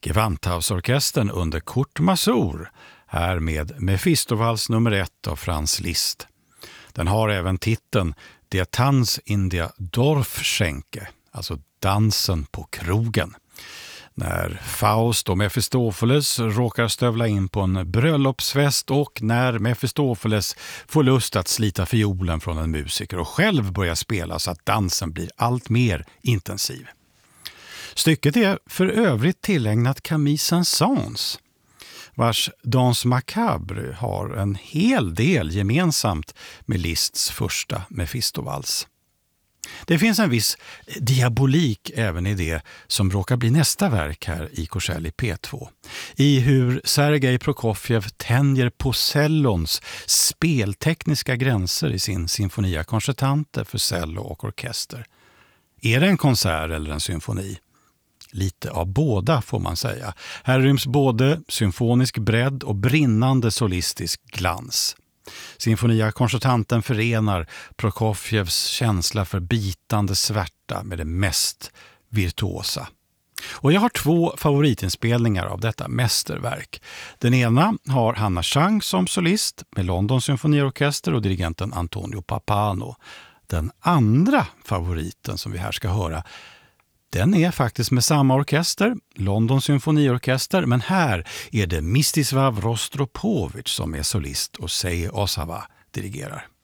Gewandhausorkestern under Kurt Masur, här med Mephistovals nummer 1 av Franz Liszt. Den har även titeln Der Tanz in der Dorfschenke, alltså dansen på krogen. När Faust och Mefistofeles råkar stövla in på en bröllopsfest och när Mefistofeles får lust att slita fiolen från en musiker och själv börjar spela så att dansen blir allt mer intensiv. Stycket är för övrigt tillägnat Camille Saint-Saëns, vars Danse Macabre har en hel del gemensamt med Liszts första Mephistovals. Det finns en viss diabolik även i det som råkar bli nästa verk här i Korsell i P2. I hur Sergej Prokofjev tänjer på cellons speltekniska gränser i sin Sinfonia Concertante för cello och orkester. Är det en konsert eller en symfoni? Lite av båda får man säga. Här ryms både symfonisk bredd och brinnande solistisk glans. Sinfonia Concertanten förenar Prokofjevs känsla för bitande svärta med det mest virtuosa. Och jag har 2 favoritinspelningar av detta mästerverk. Den ena har Hanna Chang som solist med London Symfoniorkester och dirigenten Antonio Pappano. Den andra favoriten som vi här ska höra, den är faktiskt med samma orkester, London Symfoniorkester, men här är det Mstislav Rostropovich som är solist och Seiji Osawa dirigerar.